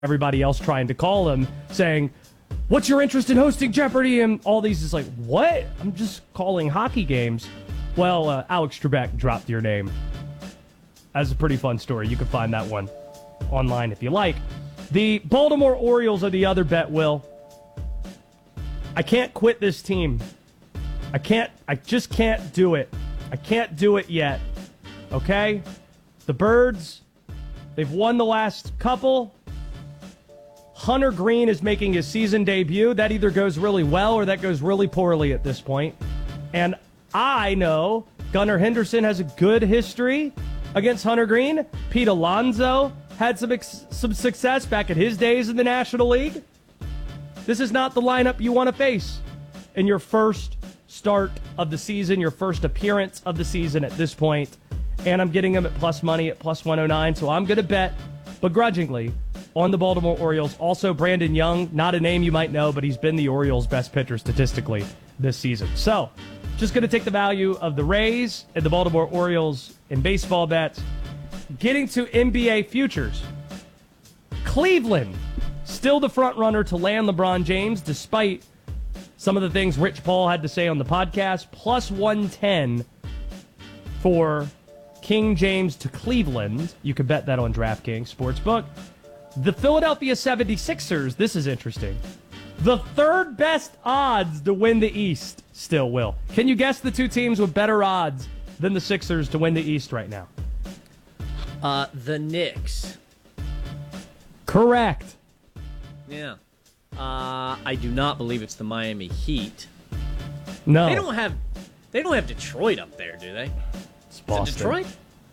everybody else trying to call him saying, what's your interest in hosting Jeopardy? And all these is like, what? I'm just calling hockey games. Well, Alex Trebek dropped your name. That's a pretty fun story. You can find that one online if you like. The Baltimore Orioles are the other bet, Will. I can't quit this team. I just can't do it. I can't do it yet. Okay? The Birds, they've won the last couple. Hunter Green is making his season debut. That either goes really well or that goes really poorly at this point. And I know Gunnar Henderson has a good history against Hunter Green. Pete Alonso had some success back in his days in the National League. This is not the lineup you want to face in your first start of the season, your first appearance of the season at this point. And I'm getting him at plus money at plus 109, so I'm going to bet begrudgingly on the Baltimore Orioles. Also, Brandon Young, not a name you might know, but he's been the Orioles' best pitcher statistically this season. So, just going to take the value of the Rays and the Baltimore Orioles in baseball bets. Getting to NBA futures. Cleveland, still the front runner to land LeBron James, despite some of the things Rich Paul had to say on the podcast. Plus 110 for King James to Cleveland. You can bet that on DraftKings Sportsbook. The Philadelphia 76ers, this is interesting. The third best odds to win the East still, Will. Can you guess the two teams with better odds than the Sixers to win the East right now? The Knicks. Correct. Yeah. I do not believe it's the Miami Heat. No. They don't have Detroit up there, do they? It's Boston. Is it Detroit?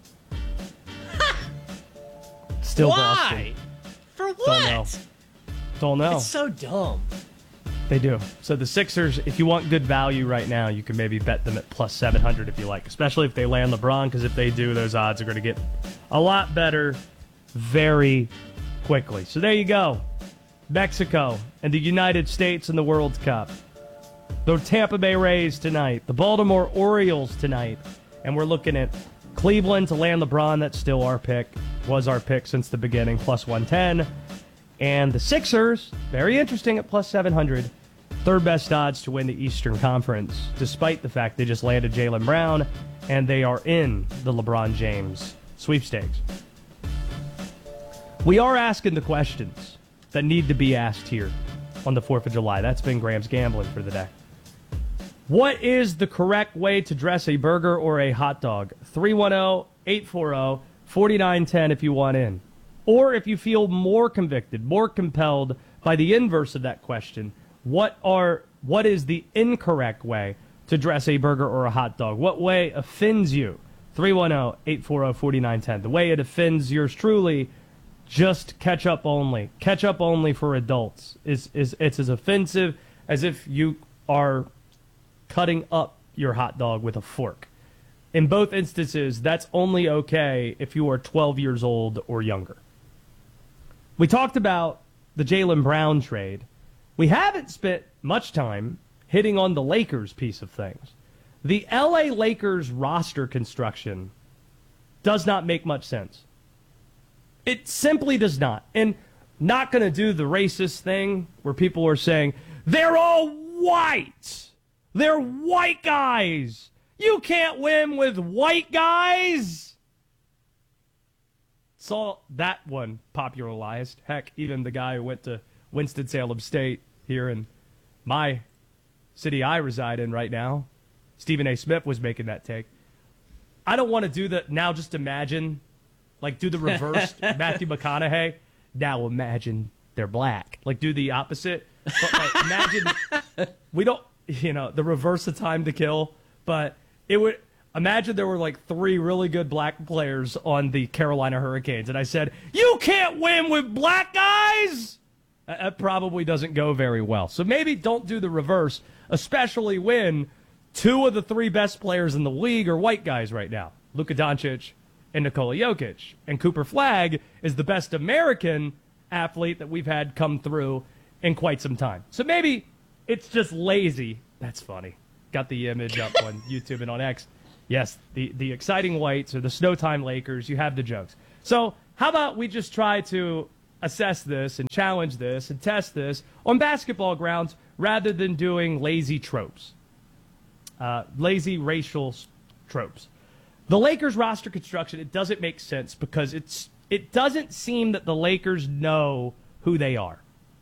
Still Why? Boston. For what? Don't know. It's so dumb. They do. So the Sixers, if you want good value right now, you can maybe bet them at plus 700 if you like, especially if they land LeBron, because if they do, those odds are going to get a lot better very quickly. So there you go. Mexico and the United States in the World Cup. The Tampa Bay Rays tonight. The Baltimore Orioles tonight. And we're looking at Cleveland to land LeBron. That's still our pick. Was our pick since the beginning, plus 110. And the Sixers, very interesting at plus 700. Third best odds to win the Eastern Conference, despite the fact they just landed Jaylen Brown, and they are in the LeBron James sweepstakes. We are asking the questions that need to be asked here on the 4th of July. That's been Graham's Gambling for the day. What is the correct way to dress a burger or a hot dog? 310-840-4910 if you want in. Or if you feel more convicted, more compelled by the inverse of that question, what is the incorrect way to dress a burger or a hot dog? What way offends you? 310-840-4910. The way it offends yours truly, just ketchup only. Ketchup only for adults. It's as offensive as if you are cutting up your hot dog with a fork. In both instances, that's only okay if you are 12 years old or younger. We talked about the Jaylen Brown trade. We haven't spent much time hitting on the Lakers piece of things. The LA Lakers roster construction does not make much sense. It simply does not. And not going to do the racist thing where people are saying, they're all white. They're white guys. You can't win with white guys. Saw that one popularized. Heck, even the guy who went to Winston-Salem State here in my city I reside in right now, Stephen A. Smith, was making that take. I don't want to do the now just imagine, like do the reverse Matthew McConaughey. Now imagine they're black. Like do the opposite. But like, imagine we don't, the reverse of Time to Kill, but it would. Imagine there were like 3 really good black players on the Carolina Hurricanes, and I said, you can't win with black guys! That probably doesn't go very well. So maybe don't do the reverse, especially when 2 of the 3 best players in the league are white guys right now, Luka Doncic and Nikola Jokic. And Cooper Flagg is the best American athlete that we've had come through in quite some time. So maybe it's just lazy. That's funny. Got the image up on YouTube and on X. Yes, the exciting whites or the Snowtime Lakers, you have the jokes. So how about we just try to assess this and challenge this and test this on basketball grounds rather than doing lazy tropes, lazy racial tropes. The Lakers roster construction, it doesn't make sense because it doesn't seem that the Lakers know who they are.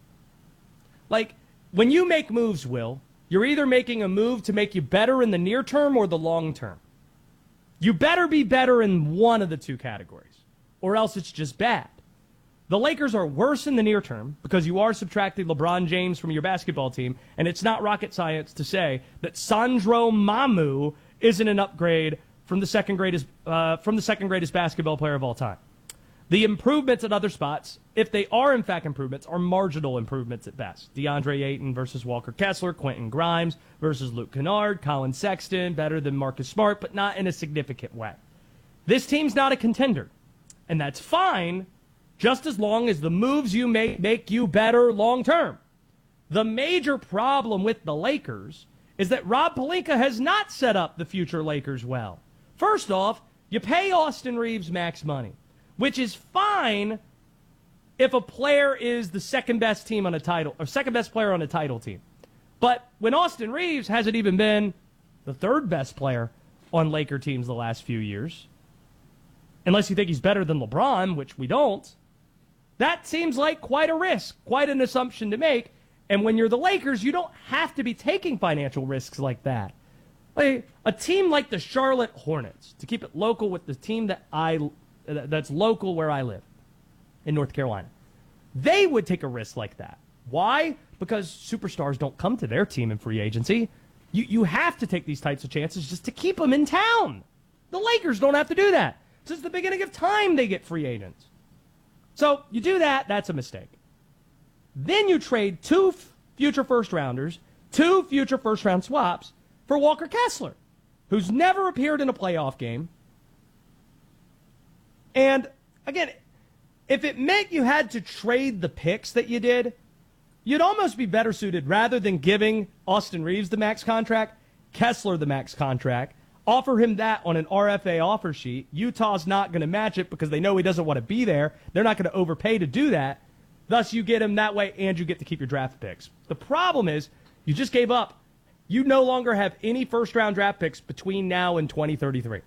Like, when you make moves, Will, you're either making a move to make you better in the near term or the long term. You better be better in one of the two categories, or else it's just bad. The Lakers are worse in the near term because you are subtracting LeBron James from your basketball team, and it's not rocket science to say that Sandro Mamu isn't an upgrade from the second greatest basketball player of all time. The improvements at other spots, if they are in fact improvements, are marginal improvements at best. DeAndre Ayton versus Walker Kessler, Quentin Grimes versus Luke Kennard, Colin Sexton, better than Marcus Smart, but not in a significant way. This team's not a contender, and that's fine, just as long as the moves you make you better long term. The major problem with the Lakers is that Rob Pelinka has not set up the future Lakers well. First off, you pay Austin Reeves max money, which is fine if a player is the second best team on a title or second best player on a title team. But when Austin Reeves hasn't even been the third best player on Laker teams the last few years, unless you think he's better than LeBron, which we don't, that seems like quite a risk, quite an assumption to make. And when you're the Lakers, you don't have to be taking financial risks like that. Like, a team like the Charlotte Hornets, to keep it local with the team that's local where I live in North Carolina, they would take a risk like that. Why? Because superstars don't come to their team in free agency. You have to take these types of chances just to keep them in town. The Lakers don't have to do that. Since the beginning of time, they get free agents. So you do that, that's a mistake. Then you trade 2 future first-rounders, 2 future first-round swaps for Walker Kessler, who's never appeared in a playoff game. And, again, if it meant you had to trade the picks that you did, you'd almost be better suited, rather than giving Austin Reeves the max contract, Kessler the max contract, offer him that on an RFA offer sheet. Utah's not going to match it because they know he doesn't want to be there. They're not going to overpay to do that. Thus, you get him that way, and you get to keep your draft picks. The problem is you just gave up. You no longer have any first-round draft picks between now and 2033.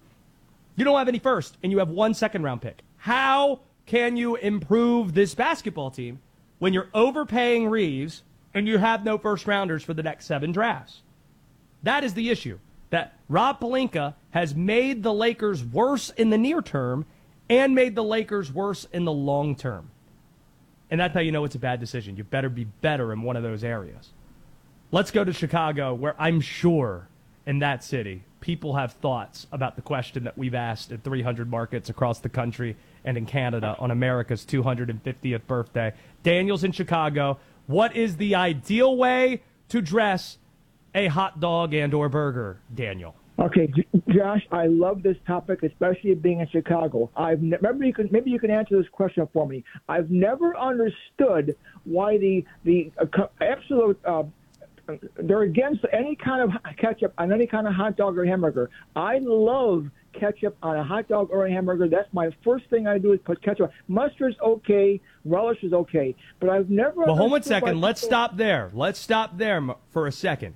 You don't have any first, and you have 1 second-round pick. How can you improve this basketball team when you're overpaying Reeves and you have no first-rounders for the next 7 drafts? That is the issue. That Rob Pelinka has made the Lakers worse in the near term and made the Lakers worse in the long term. And that's how you know it's a bad decision. You better be better in one of those areas. Let's go to Chicago, where I'm sure in that city, people have thoughts about the question that we've asked at 300 markets across the country and in Canada on America's 250th birthday. Daniel's in Chicago. What is the ideal way to dress a hot dog and or burger, Daniel? Okay, Josh, I love this topic, especially being in Chicago. Maybe you can answer this question for me. I've never understood why the absolute they're against any kind of ketchup on any kind of hot dog or hamburger. I love ketchup on a hot dog or a hamburger. That's my first thing I do is put ketchup. Mustard's okay, relish is okay, but I've never. Well, hold on a second. Let's stop there. Let's stop there for a second.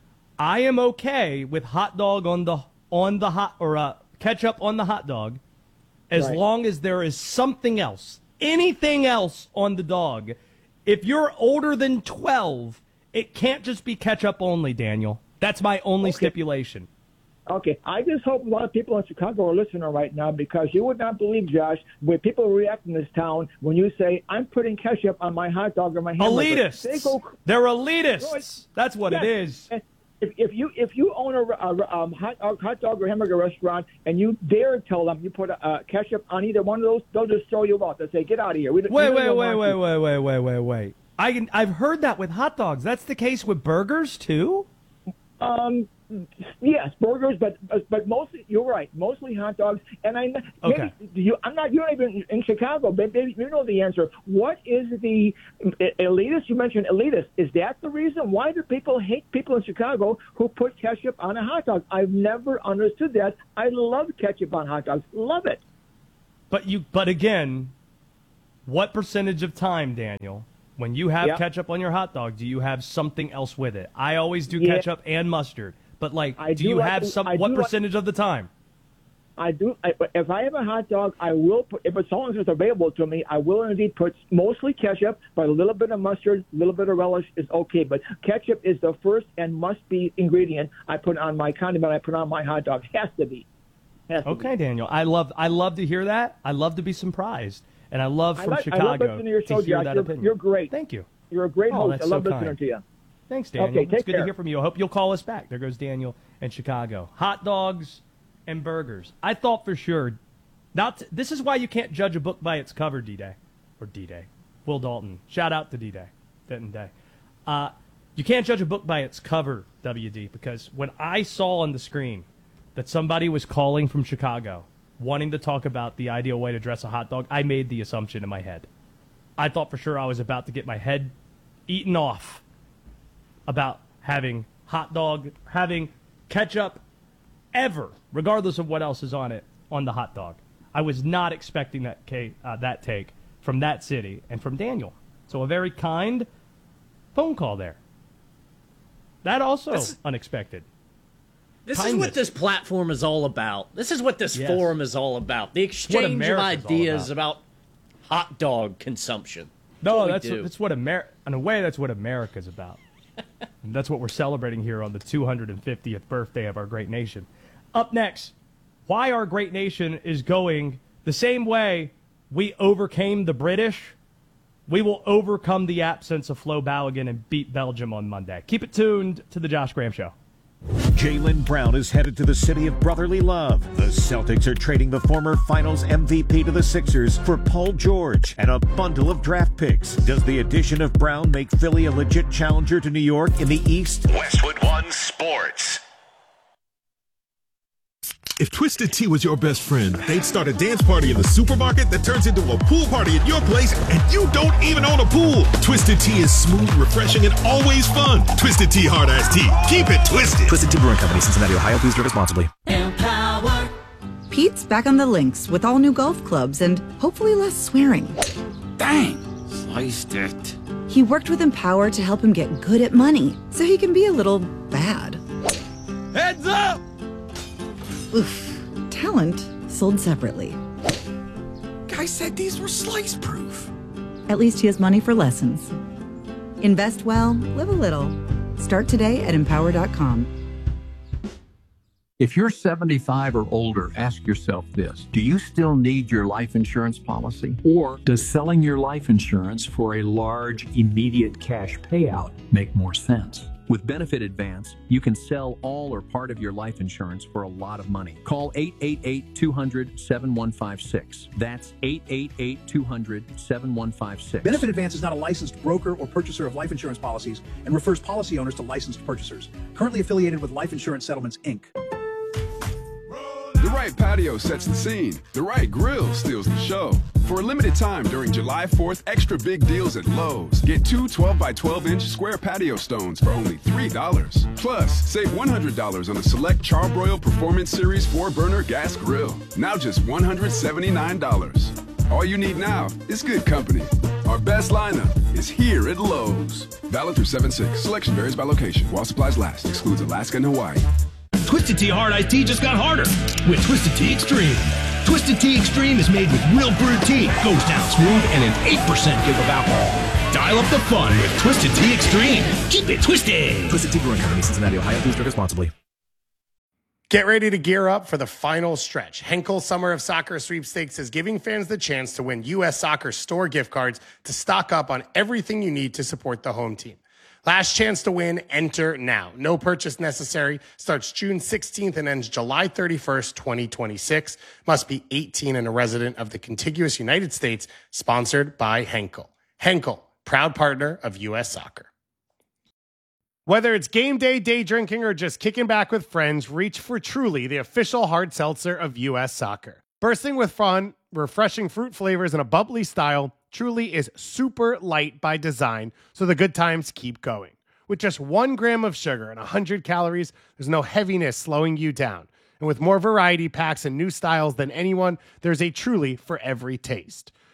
I am okay with hot dog on the hot or ketchup on the hot dog, as long as there is something else, anything else on the dog. If you're older than 12, it can't just be ketchup only, Daniel. That's my only stipulation. Okay, I just hope a lot of people in Chicago are listening right now, because you would not believe, Josh, when people react in this town when you say, I'm putting ketchup on my hot dog or my hamburger. Elitists. They're elitists. That's what it is. If you own a hot dog or hamburger restaurant and you dare tell them you put ketchup on either one of those, they'll just throw you out. They'll say, get out of here. Wait. I've heard that with hot dogs. That's the case with burgers too? Yes, burgers, but mostly, you're right, mostly hot dogs. And you're not even in Chicago, but maybe you know the answer. What is the elitist? You mentioned elitist. Is that the reason? Why do people hate people in Chicago who put ketchup on a hot dog? I've never understood that. I love ketchup on hot dogs. Love it. But again, what percentage of time, Daniel, when you have ketchup on your hot dog, do you have something else with it? I always do ketchup and mustard. But, like, do you have what percentage of the time? I do. If I have a hot dog, I will put, if it's long as it's available to me, I will indeed put mostly ketchup, but a little bit of mustard, a little bit of relish is okay. But ketchup is the first and must-be ingredient I put on my condiment. I put on my hot dog. Has to be. Okay, Daniel. I love to hear that. I love to be surprised, and I love Chicago I love listening to your show, hear Jack. that opinion. You're great. Thank you. You're a great host. I love listening kind. to you. Thanks, Daniel. Okay, it's good care. to hear from you. I hope you'll call us back. There goes Daniel in Chicago. Hot dogs and burgers. I thought for sure. This is why you can't judge a book by its cover, D-Day. Or D-Day. Will Dalton. Shout out to D-Day. Denton Day. You can't judge a book by its cover, WD, because when I saw on the screen that somebody was calling from Chicago wanting to talk about the ideal way to dress a hot dog, I made the assumption in my head. I thought for sure I was about to get my head eaten off about having having ketchup ever, regardless of what else is on it, on the hot dog. I was not expecting that take from that city and from Daniel. So a very kind phone call there. That also unexpected. This is what this platform is all about. This is what this forum is all about. The exchange of ideas about hot dog consumption. No, that's what in a way that's what America's about. And that's what we're celebrating here on the 250th birthday of our great nation. Up next, why our great nation is going the same way we overcame the British. We will overcome the absence of Flo Balogun and beat Belgium on Monday. Keep it tuned to the Josh Graham Show. Jaylen Brown is headed to the city of brotherly love. The Celtics are trading the former Finals MVP to the Sixers for Paul George and a bundle of draft picks. Does the addition of Brown make Philly a legit challenger to New York in the East? Westwood One Sports. If Twisted Tea was your best friend, they'd start a dance party in the supermarket that turns into a pool party at your place, and you don't even own a pool. Twisted Tea is smooth, refreshing, and always fun. Twisted Tea Hard Iced Tea. Keep it twisted. Twisted Tea Brewing Company, Cincinnati, Ohio. Please drink responsibly. Empower. Pete's back on the links with all new golf clubs and hopefully less swearing. Dang, sliced it. He worked with Empower to help him get good at money, so he can be a little bad. Heads up! Oof. Talent sold separately. Guy said these were slice proof. At least he has money for lessons. Invest well, live a little. Start today at empower.com. If you're 75 or older, ask yourself this. Do you still need your life insurance policy? Or does selling your life insurance for a large, immediate cash payout make more sense? With Benefit Advance, you can sell all or part of your life insurance for a lot of money. Call 888-200-7156. That's 888-200-7156. Benefit Advance is not a licensed broker or purchaser of life insurance policies and refers policy owners to licensed purchasers. Currently affiliated with Life Insurance Settlements, Inc. The right patio sets the scene. The right grill steals the show. For a limited time during July 4th, extra big deals at Lowe's. Get two 12x12-inch square patio stones for only $3. Plus, save $100 on a select Charbroil Performance Series 4-burner gas grill. Now just $179. All you need now is good company. Our best lineup is here at Lowe's. Valid through 7/6. Selection varies by location. While supplies last. Excludes Alaska and Hawaii. Twisted Tea Hard Iced Tea just got harder with Twisted Tea Extreme. Twisted Tea Extreme is made with real brewed tea, goes down smooth, and an 8% give of alcohol. Dial up the fun with Twisted Tea Extreme. Keep it twisted. Twisted Tea Brewing Company, Cincinnati, Ohio. Please drink responsibly. Get ready to gear up for the final stretch. Henkel Summer of Soccer Sweepstakes is giving fans the chance to win U.S. Soccer store gift cards to stock up on everything you need to support the home team. Last chance to win, enter now. No purchase necessary. Starts June 16th and ends July 31st, 2026. Must be 18 and a resident of the contiguous United States. Sponsored by Henkel. Henkel, proud partner of U.S. Soccer. Whether it's game day, day drinking, or just kicking back with friends, reach for Truly, the official hard seltzer of U.S. Soccer. Bursting with fun, refreshing fruit flavors, and a bubbly style, Truly is super light by design, so the good times keep going. With just 1 gram of sugar and 100 calories, there's no heaviness slowing you down. And with more variety packs and new styles than anyone, there's a Truly for every taste.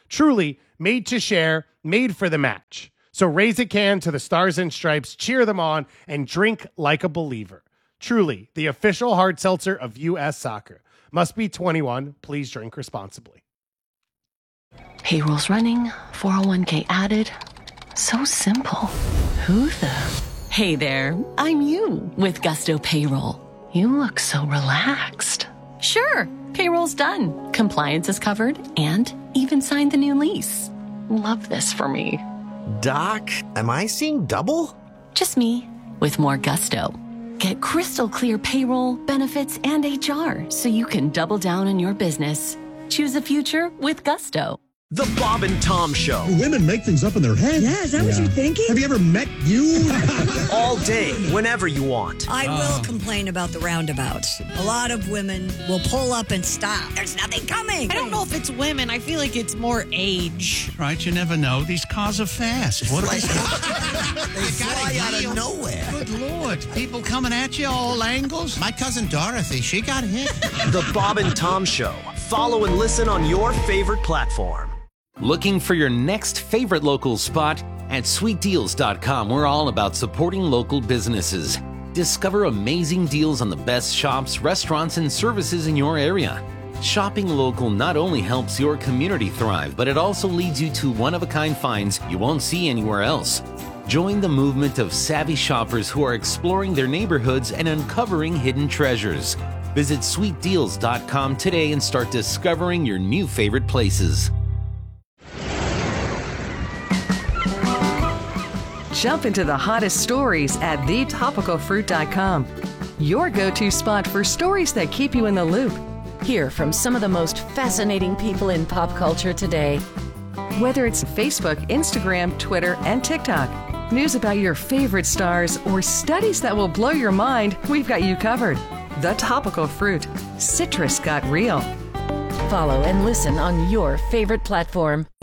Truly, made to share, made for the match. So raise a can to the Stars and Stripes, cheer them on, and drink like a believer. Truly, the official hard seltzer of U.S. Soccer. Must be 21. Please drink responsibly. Payroll's running, 401k added. So simple. Who the? Hey there, I'm you with Gusto Payroll. You look so relaxed. Sure, payroll's done. Compliance is covered and even signed the new lease. Love this for me. Doc, am I seeing double? Just me with more gusto. Get crystal clear payroll, benefits, and HR so you can double down on your business. Choose a future with Gusto. The Bob and Tom Show. Do women make things up in their head? Yeah, is that what you're thinking? Have you ever met you? All day, whenever you want. I will complain about the roundabouts. A lot of women will pull up and stop. There's nothing coming. I don't know if it's women. I feel like it's more age. Right, you never know. These cars are fast. What They fly out of nowhere. Good Lord. People coming at you all angles. My cousin Dorothy, she got hit. The Bob and Tom Show. Follow and listen on your favorite platform. Looking for your next favorite local spot? At sweetdeals.com, we're all about supporting local businesses. Discover amazing deals on the best shops, restaurants, and services in your area. Shopping local not only helps your community thrive, but it also leads you to one-of-a-kind finds you won't see anywhere else. Join the movement of savvy shoppers who are exploring their neighborhoods and uncovering hidden treasures. Visit sweetdeals.com today and start discovering your new favorite places. Jump into the hottest stories at thetopicalfruit.com. Your go-to spot for stories that keep you in the loop. Hear from some of the most fascinating people in pop culture today. Whether it's Facebook, Instagram, Twitter, and TikTok, news about your favorite stars, or studies that will blow your mind, we've got you covered. The Topical Fruit. Citrus got real. Follow and listen on your favorite platform.